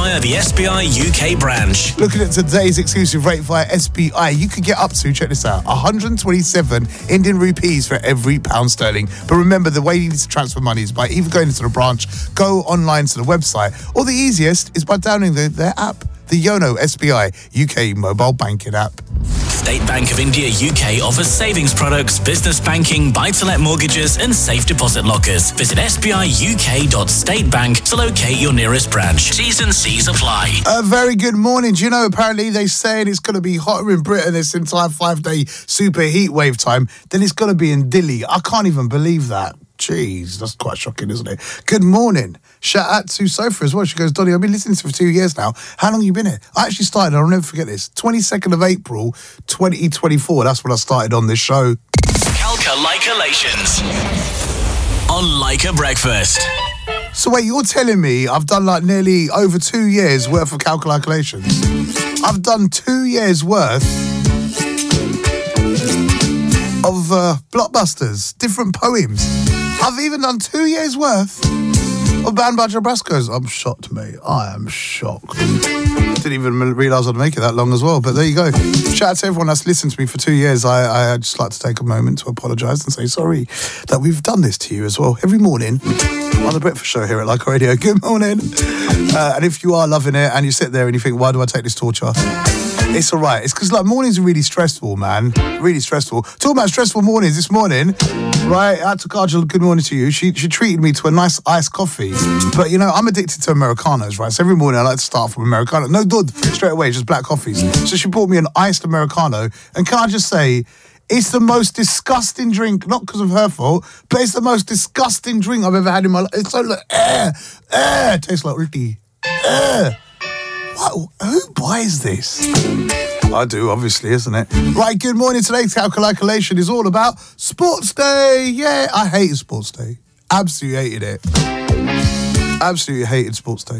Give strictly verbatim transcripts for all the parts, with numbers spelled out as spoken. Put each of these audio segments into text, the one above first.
via the S B I U K branch. Looking at today's exclusive rate via S B I, you could get up to, check this out, one hundred twenty-seven Indian rupees for every pound sterling. But remember, the way you need to transfer money is by either going into the branch, go online to the website, or the easiest is by downloading the, their app, the Yono S B I U K mobile banking app. State Bank of India U K offers savings products, business banking, buy-to-let mortgages and safe deposit lockers. Visit s b i u k dot state bank to locate your nearest branch. T's and C's apply. A very good morning. Do you know, apparently they're saying it's going to be hotter in Britain this entire five-day super heat wave time than it's going to be in Delhi. I can't even believe that. Jeez, that's quite shocking, isn't it? Good morning. Shout out to Sophia as well. She goes, Donny, I've been listening to you for two years now. How long have you been here? I actually started, I'll never forget this, twenty-second of April, twenty twenty-four. That's when I started on this show. Calculations on Leica Breakfast. So wait, you're telling me I've done like nearly over two years worth of calculations? I've done two years worth of uh, blockbusters, different poems. I've even done two years worth of Band by Jabrascos. I'm shocked, mate. I am shocked. Didn't even realise I'd make it that long as well, but there you go. Shout out to everyone that's listened to me for two years. I, I'd just like to take a moment to apologise and say sorry that we've done this to you as well. Every morning on the breakfast show here at Leica Radio. Good morning. Uh, and if you are loving it and you sit there and you think, why do I take this torture? It's all right. It's because like mornings are really stressful, man. Really stressful. Talking about stressful mornings this morning, right? I had to Kajal, good morning to you. She she treated me to a nice iced coffee. But, you know, I'm addicted to Americanos, right? So every morning I like to start off with Americano. No dud, straight away, just black coffees. So she bought me an iced Americano. And can I just say, it's the most disgusting drink, not because of her fault, but it's the most disgusting drink I've ever had in my life. It's so like, eh, eh, tastes like ulti. Eh. What? Who buys this? I do, obviously, isn't it? Right, good morning. Today's calculation is all about Sports Day. Yeah, I hated Sports Day. Absolutely hated it. Absolutely hated Sports Day.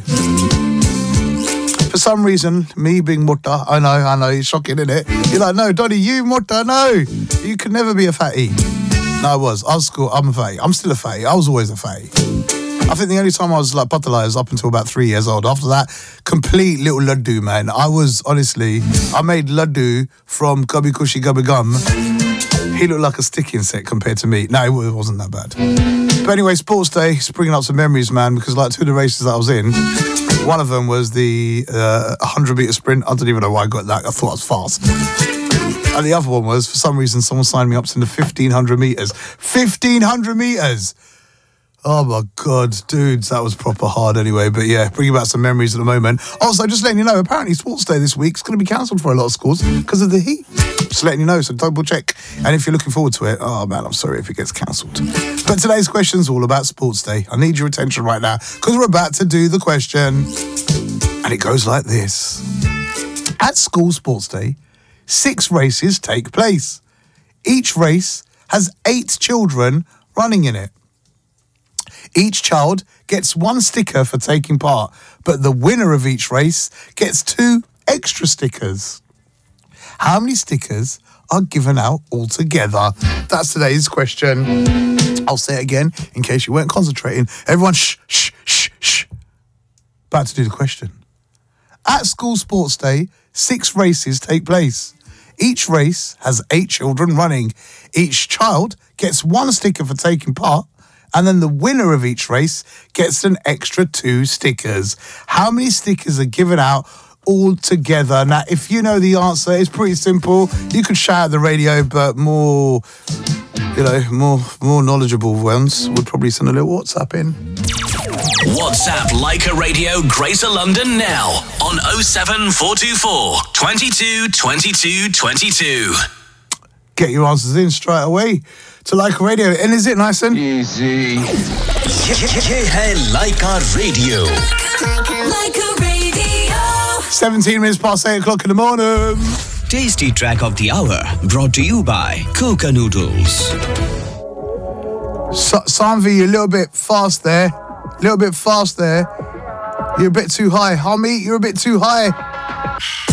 For some reason, me being mutta, I know, I know, it's shocking, isn't it? You're like, no, Donny, you mutta, no. You could never be a fatty. No, I was. I was school. I'm a fatty. I'm still a fatty. I was always a fatty. I think the only time I was like patala is up until about three years old. After that, complete little laddu, man. I was, honestly, I made laddu from Gubby Cushy Gubby Gum. He looked like a stick insect compared to me. No, it wasn't that bad. But anyway, Sports Day, it's bringing up some memories, man, because like two of the races that I was in, one of them was the uh, one hundred metre sprint. I don't even know why I got that. I thought I was fast. And the other one was, for some reason, someone signed me up to the fifteen hundred metres. fifteen hundred metres! Oh my God, dudes, that was proper hard anyway. But yeah, bringing back some memories at the moment. Also, just letting you know, apparently Sports Day this week is going to be cancelled for a lot of schools because of the heat. Just letting you know, so double check. And if you're looking forward to it, oh man, I'm sorry if it gets cancelled. But today's question is all about Sports Day. I need your attention right now because we're about to do the question. And it goes like this. At school Sports Day, six races take place. Each race has eight children running in it. Each child gets one sticker for taking part, but the winner of each race gets two extra stickers. How many stickers are given out altogether? That's today's question. I'll say it again in case you weren't concentrating. Everyone shh, shh, shh, shh. About to do the question. At school Sports Day, six races take place. Each race has eight children running. Each child gets one sticker for taking part, and then the winner of each race gets an extra two stickers. How many stickers are given out all together? Now, if you know the answer, it's pretty simple. You could shout at the radio, but more, you know, more more knowledgeable ones would probably send a little WhatsApp in. WhatsApp Leica Radio Greater London now on oh seven four two four, twenty-two, twenty-two, twenty-two. Get your answers in straight away to Leica Radio. And is it nice and easy? ये है Leica Radio. Leica Radio. seventeen minutes past eight o'clock in the morning. Tasty track of the hour brought to you by Coca Noodles. So, Sanvi, you're a little bit fast there. A little bit fast there. You're a bit too high. Homie, you're a bit too high.